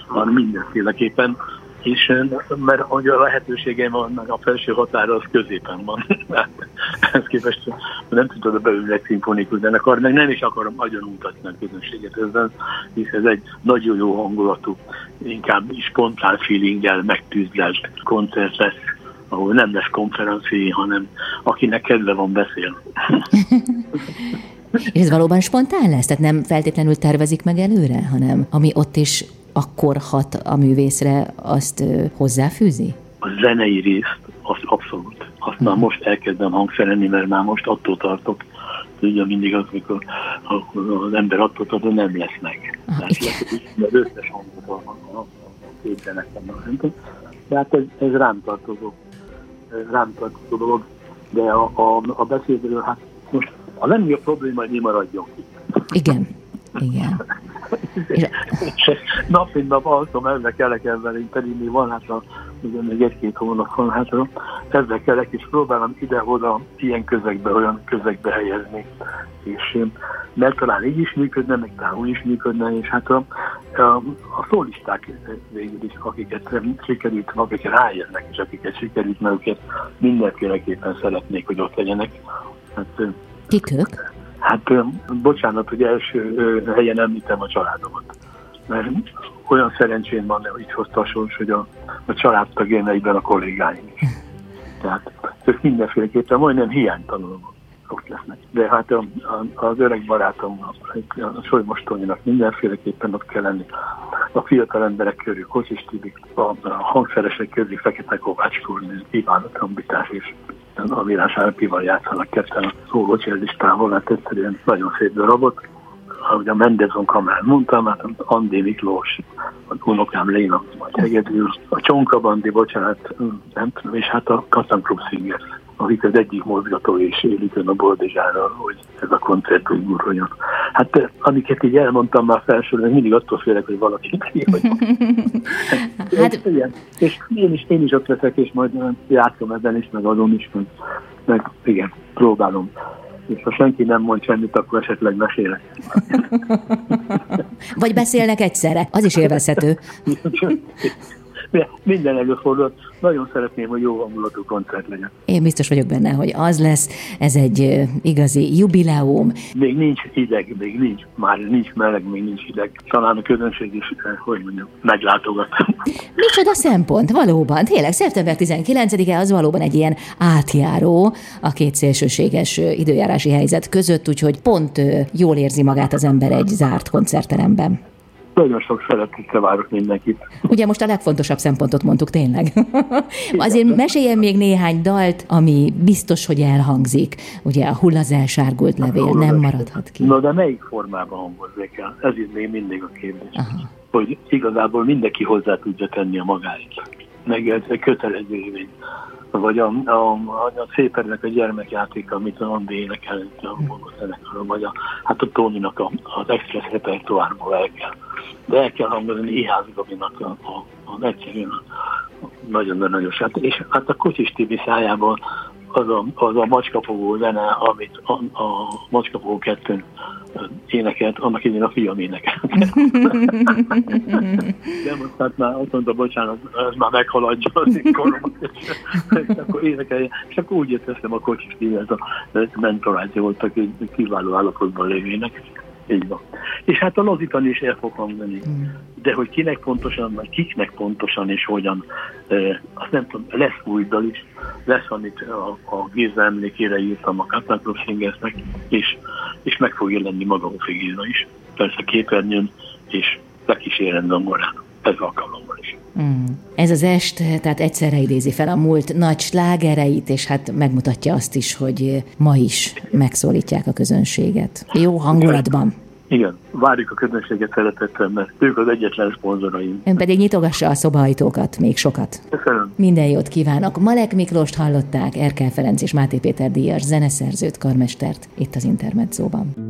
van mindenféleképpen, és mert hogy a lehetőségeim vannak, a felső határa az középen van. Ezt képest nem tudod beülni egy szimfonikus zenekar, meg nem is akarom nagyon mutatni a közönséget ezzel, hisz ez egy nagyon jó hangulatú, inkább spontán feelinggel megtűzlelt koncert lesz, ahol nem lesz konferencia, hanem akinek kedve van beszél. És ez valóban spontán lesz? Tehát nem feltétlenül tervezik meg előre, hanem ami ott is akkor hat a művészre, azt hozzáfűzi? A zenei részt, azt abszolút. Azt már most elkezdem hangszerelni, mert már most attól tartok. Ugye mindig az, amikor az ember attól tart, hogy nem lesz meg. Mert összes hangot a két zenekarnak. Tehát ez rám tartozó dolog. De a beszédről, hát most a legnagyobb probléma, hogy mi maradjon ki. Igen. És nap mint nap alszom, ezzel kelek ezzel, én pedig még van hátra, ugye még egy-két hónap van hátra, ezzel kelek, és próbálom ide-oda ilyen közegbe, olyan közegbe helyezni. És mert talán így is működne, meg talán úgy is működne, és hát a szólisták végül is, akiket sikerült, akik rájönnek, és akiket sikerült, mert őket mindenféleképpen szeretnék, hogy ott legyenek. Hát, kik ők? Hát bocsánat, hogy első helyen említem a családomat. Mert olyan szerencsém van, hogy így hozta a sors, hogy a családtagjaim egyben a kollégáim is. Tehát ők mindenféleképpen majdnem hiánytalanul ott lesznek. De hát az öreg barátom, a Solymos Tonyinak mindenféleképpen ott kell lenni. A fiatal emberek körül Kocsis Tibi, a hangszeresek közül Fekete Kovács Kornél, Iván Trombitás és a Mirás Árpival játszanak ketten a szólócsellistával, hát egyszerűen nagyon szép darabot. Ahogy a Mendelssohn Kamrán mondtam, hát Andi Miklós, az unokám Léna, vagy Hegedű, a Csonka Bandi, bocsánat, nem tudom, és hát a Kazan Club Singers, akik az egyik mozgató és élítőn a Boldizsára, hogy ez a koncert úgy guruljon. Hát amiket így elmondtam már felsőleg, mindig attól félek, hogy valaki hát, és én is ott leszek, és majd játszom ebben is, meg azon is, meg igen, próbálom. És ha senki nem mond semmit, akkor esetleg mesélek. Vagy beszélnek egyszerre, az is élvezhető. Minden előfordul. Nagyon szeretném, hogy jó hangulatú koncert legyen. Én biztos vagyok benne, hogy az lesz. Ez egy igazi jubileum. Még nincs hideg, már nincs meleg, még nincs hideg. Talán a közönség is, hogy mondjam, meglátogat. Micsoda szempont, valóban. Tényleg, szeptember 19-e az valóban egy ilyen átjáró a két szélsőséges időjárási helyzet között, úgyhogy pont jól érzi magát az ember egy zárt koncertteremben. Nagyon sok szeretettel várok mindenkit. Ugye most a legfontosabb szempontot mondtuk tényleg. Azért meséljen még néhány dalt, ami biztos, hogy elhangzik. Ugye a Hull az elsárgult levél, nem maradhat ki. Na de melyik formában hangozzék el? Ez itt még mindig a kérdés. Aha. Hogy igazából mindenki hozzá tudja tenni a magáit. Meg ez egy kötelező élmény. Vagy a Szépernek a gyermekjátéka, amit a Andi énekelett a Bogotzenekaron, vagy a Tóninak az express repertoárból el kell. De el kell hangozni Iház Gabinak az egyszerűen nagyon-nagyon sát. És hát a Kocsis Tibi szájában az a Macskafogó zene, amit a Macskafogó 2 énekelt, annak idén a fiam énekelt. De most hát már azt mondta, bocsánat, ez már meghaladja az én koromat, és akkor énekelje. És akkor úgy jött eszem a Kocsis Tibi, ez a mentoráció voltak, egy kiváló állapotban lévének. Így van. És hát a Lazitani is el fog hangzani. De hogy kinek pontosan, vagy kiknek pontosan és hogyan, azt nem tudom, lesz új dal is, lesz, amit a Géza emlékére írtam a Kazan Club Singersnek, és meg fog jelenni maga Hofi Géza is. Persze képernyőn, és lekísérem zongorán. Ez alkalommal is. Ez az est, tehát egyszerre idézi fel a múlt nagy slágereit, és hát megmutatja azt is, hogy ma is megszólítják a közönséget. Jó hangulatban. Igen, várjuk a közönséget szeretettel, mert ők az egyetlen szponzoraim. Ön pedig nyitogassa a szobaajtókat, még sokat. Köszönöm. Minden jót kívánok. Malek Miklóst hallották, Erkel Ferenc és Máté Péter díjas zeneszerzőt, karmestert itt az Intermedzóban.